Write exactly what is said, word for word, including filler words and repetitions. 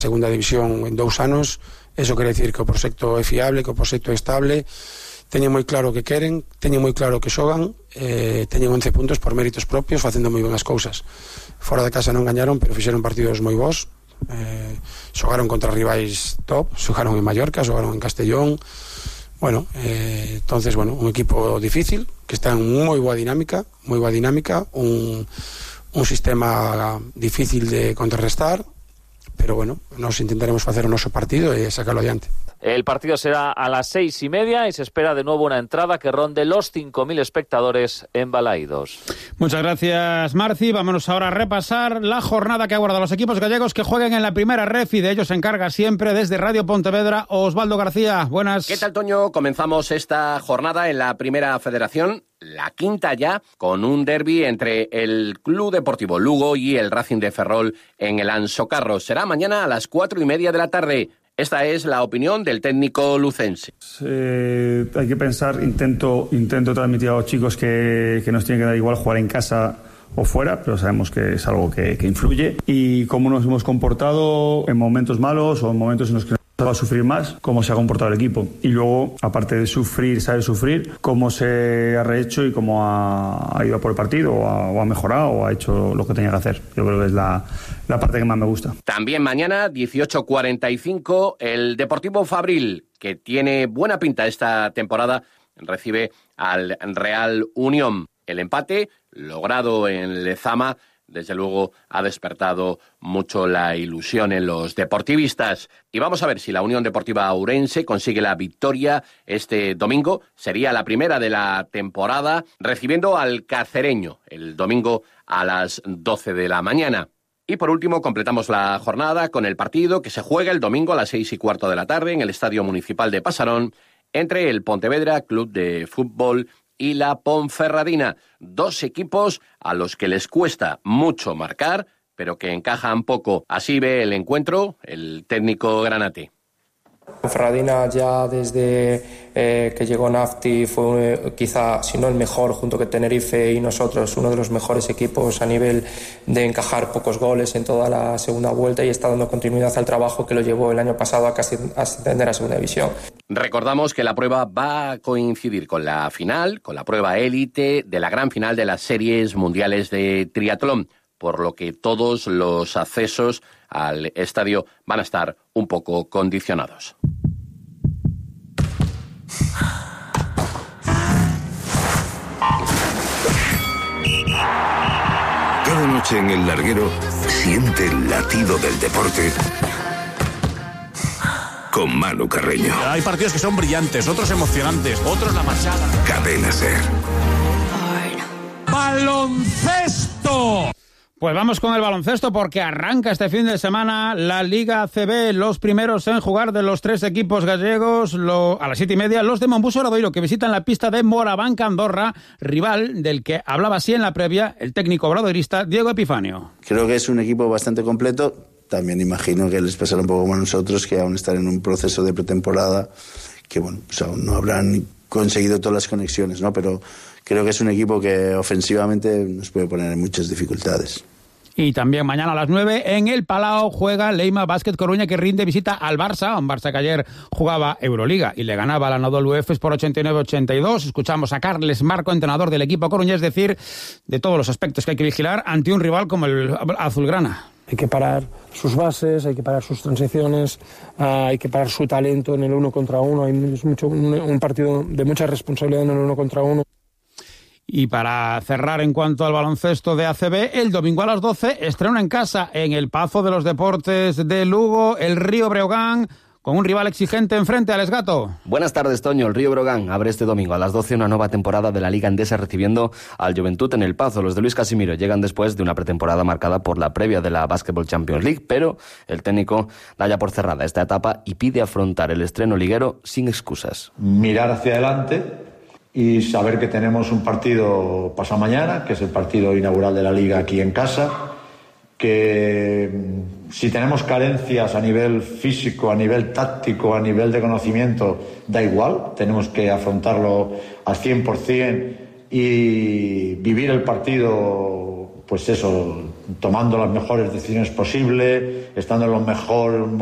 segunda división en dous anos, eso quere dicir que o proxecto é fiable, que o proxecto é estable, teñen moi claro o que queren, teñen moi claro o que xogan, eh, teñen once puntos por méritos propios, facendo moi ben as cousas. Fora de casa non gañaron, pero fixeron partidos moi bons, eh, xogaron contra rivais top, xogaron en Mallorca, xogaron en Castellón. Bueno, eh, entonces, bueno, un equipo difícil, que está en moi boa dinámica, moi boa dinámica, un, un sistema difícil de contrarrestar, pero bueno, nos intentaremos facer o noso partido e sacarlo adiante. El partido será a las seis y media y se espera de nuevo una entrada que ronde los cinco mil espectadores en Balaídos. Muchas gracias, Marci. Vámonos ahora a repasar la jornada que aguarda a los equipos gallegos que jueguen en la primera ref, y de ellos se encarga siempre desde Radio Pontevedra Osvaldo García. Buenas. ¿Qué tal, Toño? Comenzamos esta jornada en la Primera Federación, la quinta ya, con un derbi entre el Club Deportivo Lugo y el Racing de Ferrol en el Ansocarro. Será mañana a las cuatro y media de la tarde. Esta es la opinión del técnico lucense. Eh, hay que pensar, intento, intento transmitir a los chicos que, que nos tiene que dar igual jugar en casa o fuera, pero sabemos que es algo que, que influye. Y cómo nos hemos comportado en momentos malos o en momentos en los que va a sufrir más, cómo se ha comportado el equipo. Y luego, aparte de sufrir, saber sufrir, cómo se ha rehecho y cómo ha, ha ido por el partido, o ha, o ha mejorado, o ha hecho lo que tenía que hacer. Yo creo que es la, la parte que más me gusta. También mañana, dieciocho cuarenta y cinco, el Deportivo Fabril, que tiene buena pinta esta temporada, recibe al Real Unión. El empate, logrado en Lezama, desde luego ha despertado mucho la ilusión en los deportivistas. Y vamos a ver si la Unión Deportiva Ourense consigue la victoria este domingo. Sería la primera de la temporada, recibiendo al Cacereño el domingo a las doce de la mañana. Y por último, completamos la jornada con el partido que se juega el domingo a las seis y cuarto de la tarde en el Estadio Municipal de Pasarón entre el Pontevedra Club de Fútbol y la Ponferradina. Dos equipos a los que les cuesta mucho marcar, pero que encajan poco. Así ve el encuentro el técnico granate. Ponferradina ya desde eh, que llegó Nafti fue eh, quizá, si no el mejor, junto con Tenerife y nosotros, uno de los mejores equipos a nivel de encajar pocos goles en toda la segunda vuelta, y está dando continuidad al trabajo que lo llevó el año pasado a casi ascender a segunda división. Recordamos que la prueba va a coincidir con la final, con la prueba élite de la gran final de las series mundiales de triatlón, por lo que todos los accesos al estadio van a estar un poco condicionados. Cada noche en el larguero siente el latido del deporte con Manu Carreño. Hay partidos que son brillantes, otros emocionantes, otros la machada. Cadena Ser. ¡Baloncesto! Pues vamos con el baloncesto, porque arranca este fin de semana la Liga A C B. Los primeros en jugar de los tres equipos gallegos, lo, a las siete y media, los de Monbuso Obradoiro, que visitan la pista de Morabanca Andorra, rival del que hablaba así en la previa el técnico obradoirista Diego Epifanio. Creo que es un equipo bastante completo. También imagino que les pasará un poco como a nosotros, que aún están en un proceso de pretemporada, que bueno, pues aún no habrán conseguido todas las conexiones, ¿no? Pero creo que es un equipo que ofensivamente nos puede poner en muchas dificultades. Y también mañana a las nueve en el Palau juega Leima Básquet Coruña, que rinde visita al Barça, un Barça que ayer jugaba Euroliga y le ganaba a la Anadolu Efes por ochenta y nueve a ochenta y dos. Escuchamos a Carles Marco, entrenador del equipo coruñés, decir de todos los aspectos que hay que vigilar ante un rival como el Azulgrana. Hay que parar sus bases, hay que parar sus transiciones, uh, hay que parar su talento en el uno contra uno. Hay mucho, un, un partido de mucha responsabilidad en el uno contra uno. Y para cerrar en cuanto al baloncesto de A C B, el domingo a las doce estrena en casa en el Pazo de los Deportes de Lugo el Río Breogán, con un rival exigente enfrente, Alex Gato. Buenas tardes, Toño. El Río Breogán abre este domingo a las doce una nueva temporada de la Liga Endesa, recibiendo al Juventud en el Pazo. Los de Luis Casimiro llegan después de una pretemporada marcada por la previa de la Basketball Champions League, pero el técnico da ya por cerrada esta etapa y pide afrontar el estreno liguero sin excusas. Mirar hacia adelante y saber que tenemos un partido pasado mañana, que es el partido inaugural de la Liga aquí en casa, que si tenemos carencias a nivel físico, a nivel táctico, a nivel de conocimiento, da igual, tenemos que afrontarlo al cien por ciento y vivir el partido, pues eso, tomando las mejores decisiones posibles, estando en los mejores